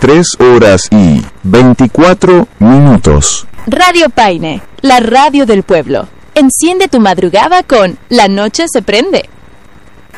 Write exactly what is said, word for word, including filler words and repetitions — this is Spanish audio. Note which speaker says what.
Speaker 1: tres horas y veinticuatro minutos.
Speaker 2: Radio Paine, la radio del pueblo. Enciende tu madrugada con La Noche se prende.